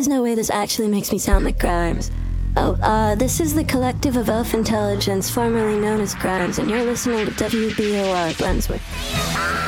There's no way this actually makes me sound like Grimes. This is the Collective of Elf Intelligence, formerly known as Grimes, and you're listening to WBOR Glensworth.